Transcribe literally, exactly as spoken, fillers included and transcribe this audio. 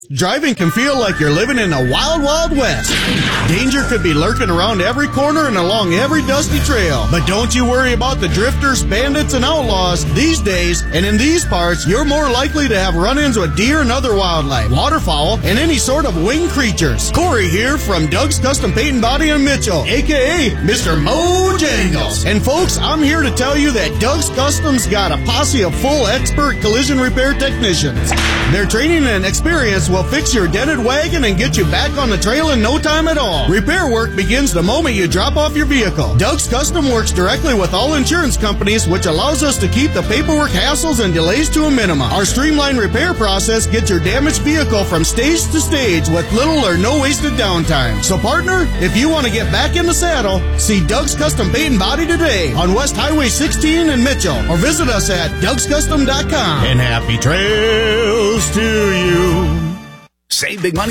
Driving can feel like you're living in a wild, wild west. Danger could be lurking around every corner and along every dusty trail. But don't you worry about the drifters, bandits, and outlaws. These days, and in these parts, you're more likely to have run-ins with deer and other wildlife, waterfowl, and any sort of winged creatures. Corey here from Doug's Custom Paint and Body in Mitchell, a k a. Mister Mojangles. And folks, I'm here to tell you that Doug's Custom's got a posse of full expert collision repair technicians. Their training and experience will fix your dented wagon and get you back on the trail in no time at all. Repair work begins the moment you drop off your vehicle. Doug's Custom works directly with all insurance companies, which allows us to keep the paperwork hassles and delays to a minimum. Our streamlined repair process gets your damaged vehicle from stage to stage with little or no wasted downtime. So partner, if you want to get back in the saddle, see Doug's Custom Paint and Body today on West Highway sixteen in Mitchell, or visit us at Dougs Custom dot com. And happy trails to you. Save big money